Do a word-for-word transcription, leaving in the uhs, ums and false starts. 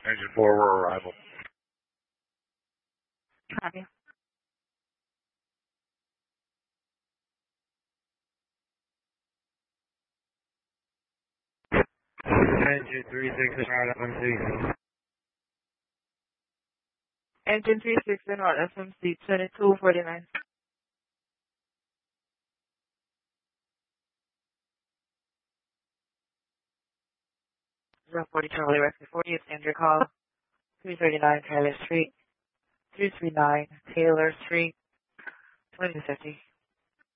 Engine four, we're arrival. Copy. Engine three six is right, F M C. Engine three six in what? F M C twenty-two forty-nine. zero forty Charlie Rescue forty, end your call. three thirty-nine Tyler Street, three three nine Taylor Street, twenty fifty.